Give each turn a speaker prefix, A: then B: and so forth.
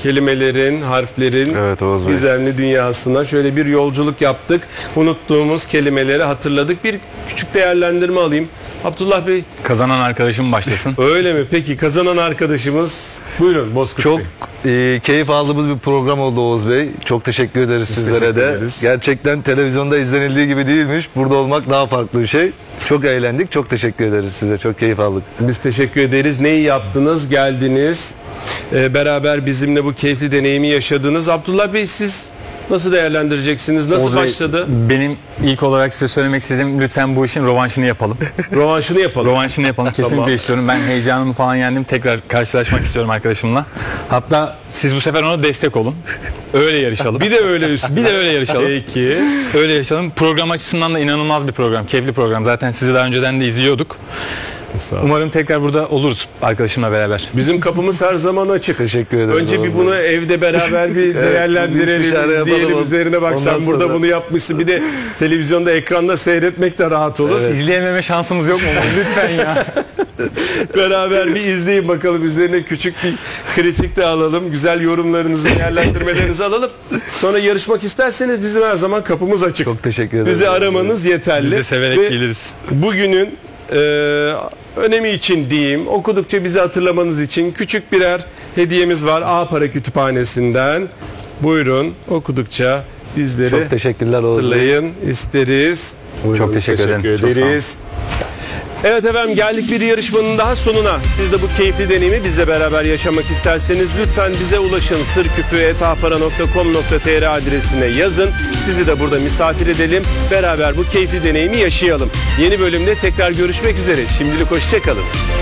A: kelimelerin, harflerin
B: Evet, Oğuz Bey.
A: gizemli dünyasına şöyle bir yolculuk yaptık. Unuttuğumuz kelimeleri hatırladık. Bir küçük değerlendirme alayım. Abdullah Bey.
C: Kazanan arkadaşım başlasın.
A: Öyle mi? Peki kazanan arkadaşımız. Buyurun Bozkurt
B: Çok
A: Bey.
B: keyif aldığımız bir program oldu Oğuz Bey. Çok teşekkür ederiz sizlere
A: teşekkür
B: de.
A: ederiz.
B: Gerçekten televizyonda izlenildiği gibi değilmiş. Burada olmak daha farklı bir şey. Çok eğlendik. Çok teşekkür ederiz size. Çok keyif aldık.
A: Biz teşekkür ederiz. Neyi yaptınız? Geldiniz. Beraber bizimle bu keyifli deneyimi yaşadınız. Abdullah Bey siz nasıl değerlendireceksiniz? Nasıl
C: Oğuz Bey,
A: başladı?
C: Benim ilk olarak size söylemek istediğim, lütfen bu işin rövanşını yapalım.
A: Rövanşını yapalım.
C: Rövanşını yapalım. Kesinlikle
A: Tamam.
C: istiyorum. Ben heyecanımı falan yendim. Tekrar karşılaşmak istiyorum arkadaşımla. Hatta siz bu sefer ona destek olun. Öyle yarışalım.
A: Bir de öyle üstüne.
C: Bir de öyle yarışalım.
A: Peki.
C: Öyle yaşayalım. Program açısından da inanılmaz bir program. Keyifli program. Zaten sizi daha önceden de izliyorduk. Umarım tekrar burada oluruz arkadaşımla beraber.
A: Bizim kapımız her zaman açık.
B: Teşekkür ederim.
A: Önce bir
B: Oğuz
A: bunu
B: Bey.
A: evde beraber bir değerlendirelim,
B: istişare yapalım.
A: izleyelim, üzerine bak
B: Ondan
A: sen burada
B: sonra-
A: bunu yapmışsın. Bir de televizyonda, ekranda seyretmek de rahat olur.
C: İzleyememe şansımız yok mu? Lütfen ya.
A: Beraber bir izleyin bakalım. Üzerine küçük bir kritik de alalım. Güzel yorumlarınızı, değerlendirmelerinizi alalım. Sonra yarışmak isterseniz bizim her zaman kapımız açık.
B: Çok teşekkür ederim.
A: Bizi aramanız yeterli.
C: Biz de severek
A: Ve
C: geliriz.
A: Bugünün önemi için diyeyim, okudukça bizi hatırlamanız için küçük birer hediyemiz var A Para Kütüphanesi'nden. Buyurun, okudukça bizleri
B: Çok teşekkürler Oğuz Bey.
A: hatırlayın isteriz. Buyurun,
C: Çok teşekkür ederim. Çok sağ olun.
A: ederiz. Evet efendim, geldik bir yarışmanın daha sonuna. Siz de bu keyifli deneyimi bizle beraber yaşamak isterseniz lütfen bize ulaşın. sırküpü@apara.com.tr adresine yazın. Sizi de burada misafir edelim. Beraber bu keyifli deneyimi yaşayalım. Yeni bölümde tekrar görüşmek üzere. Şimdilik hoşça kalın.